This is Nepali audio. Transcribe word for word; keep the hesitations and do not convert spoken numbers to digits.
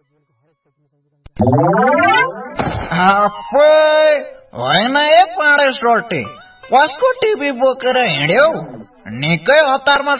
होइन ए पाडे सोल्टी, कसको टिभी बोकेर हिँड्यौ? निकै हतारमा